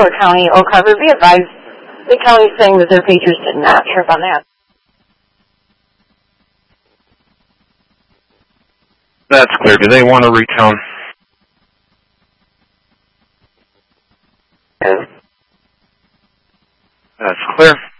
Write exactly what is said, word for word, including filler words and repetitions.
Delaware County, Oak Harbor. Be advised, the county is saying that their pagers did not trip on that. That's clear. Do they want to retone? No. That's clear.